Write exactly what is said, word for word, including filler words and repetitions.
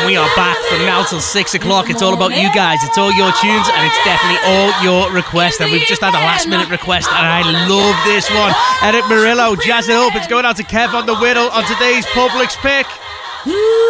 and we are back from now till six o'clock. It's all about you guys. It's all your tunes, and it's definitely all your requests. And we've just had a last minute request, and I love this one. Eric Murillo, jazz it up. It's going out to Kev on the Whittle on today's Publix pick.